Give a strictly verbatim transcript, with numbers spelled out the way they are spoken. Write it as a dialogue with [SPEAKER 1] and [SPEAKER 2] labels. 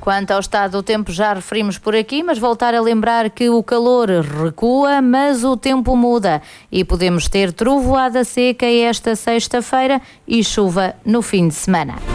[SPEAKER 1] Quanto ao estado do tempo, já referimos por aqui, mas voltar a lembrar que o calor recua, mas o tempo muda e podemos ter trovoada seca esta sexta-feira e chuva no fim de semana.